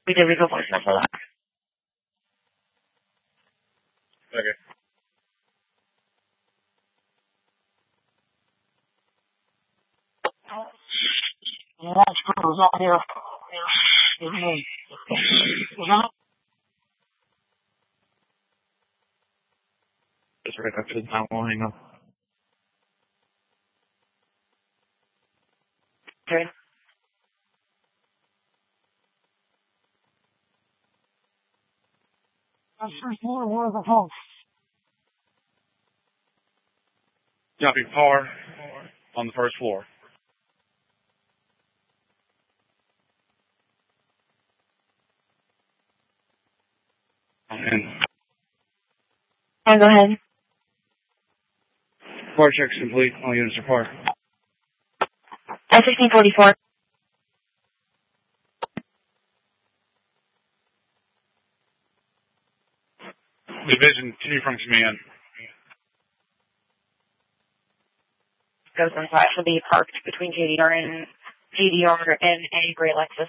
We did leave a voicemail for that. Okay. That's cool. Out here. Just right after the time will hang up. Okay. That's first floor. Where are the folks? Copy, car on the first floor. And Go ahead. car check's complete. All units are parked. I-1644. Division 2 from command. Goes inside should be parked between GDR and a gray Lexus.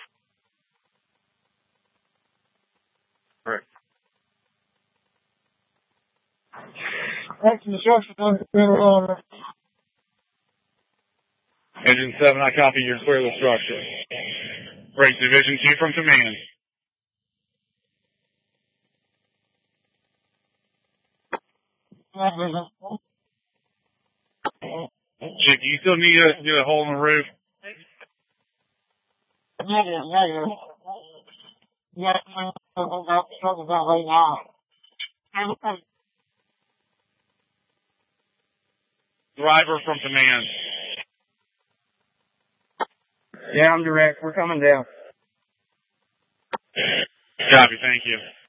Correct. That's the instruction. Engine 7, I copy your clear the structure. Break Division 2 from command. Chick, you still need to get a hole in the roof? Yeah, I'm talking about right now. Driver from command. Yeah, I'm direct. We're coming down. Copy, thank you.